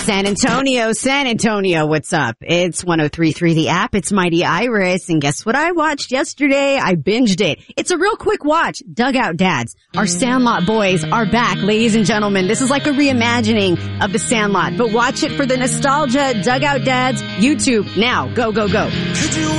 San Antonio, what's up? It's 103.3 The App. It's Mighty Iris. And guess what I watched yesterday? I binged it. It's a real quick watch. Dugout Dads. Our Sandlot boys are back, ladies and gentlemen. This is like a reimagining of the Sandlot. But watch it for the nostalgia. Dugout Dads, YouTube. Now, go, go, go.